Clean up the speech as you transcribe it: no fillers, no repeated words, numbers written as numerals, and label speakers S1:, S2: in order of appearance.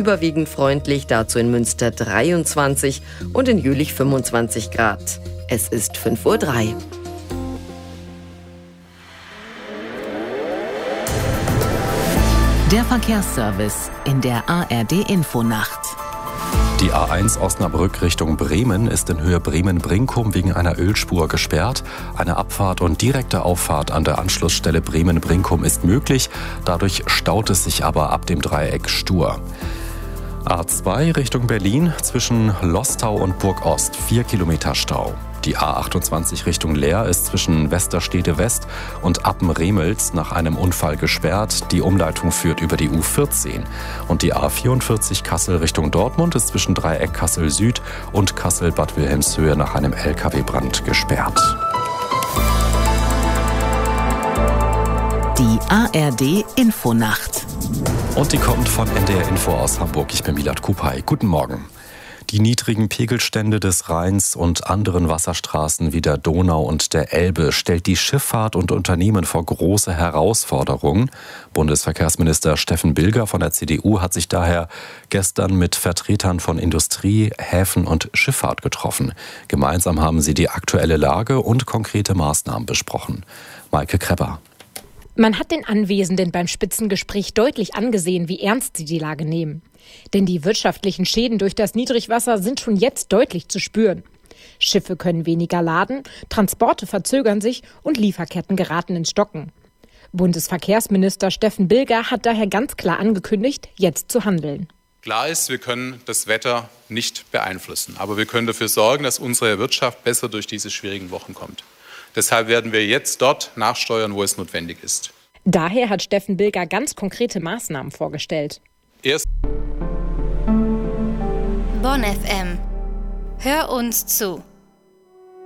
S1: überwiegend freundlich, dazu in Münster 23 und in Jülich 25 Grad. Es ist 5:03 Uhr.
S2: Der Verkehrsservice in der ARD-Infonacht.
S3: Die A1 Osnabrück Richtung Bremen ist in Höhe Bremen-Brinkum wegen einer Ölspur gesperrt. Eine Abfahrt und direkte Auffahrt an der Anschlussstelle Bremen-Brinkum ist möglich. Dadurch staut es sich aber ab dem Dreieck Stur. A2 Richtung Berlin zwischen Lostau und Burg-Ost 4 Kilometer Stau. Die A28 Richtung Leer ist zwischen Westerstede West und Appen-Remels nach einem Unfall gesperrt. Die Umleitung führt über die U14. Und die A44 Kassel Richtung Dortmund ist zwischen Dreieck Kassel Süd und Kassel-Bad Wilhelmshöhe nach einem LKW-Brand gesperrt.
S2: Die ARD-Infonacht.
S3: Und die kommt von NDR Info aus Hamburg. Ich bin Milad Kupay. Guten Morgen. Die niedrigen Pegelstände des Rheins und anderen Wasserstraßen wie der Donau und der Elbe stellt die Schifffahrt und Unternehmen vor große Herausforderungen. Bundesverkehrsminister Steffen Bilger von der CDU hat sich daher gestern mit Vertretern von Industrie, Häfen und Schifffahrt getroffen. Gemeinsam haben sie die aktuelle Lage und konkrete Maßnahmen besprochen. Maike Krepper.
S4: Man hat den Anwesenden beim Spitzengespräch deutlich angesehen, wie ernst sie die Lage nehmen. Denn die wirtschaftlichen Schäden durch das Niedrigwasser sind schon jetzt deutlich zu spüren. Schiffe können weniger laden, Transporte verzögern sich und Lieferketten geraten ins Stocken. Bundesverkehrsminister Steffen Bilger hat daher ganz klar angekündigt, jetzt zu handeln.
S5: Klar ist, wir können das Wetter nicht beeinflussen, aber wir können dafür sorgen, dass unsere Wirtschaft besser durch diese schwierigen Wochen kommt. Deshalb werden wir jetzt dort nachsteuern, wo es notwendig ist.
S4: Daher hat Steffen Bilger ganz konkrete Maßnahmen vorgestellt.
S6: Bonn FM. Hör uns zu.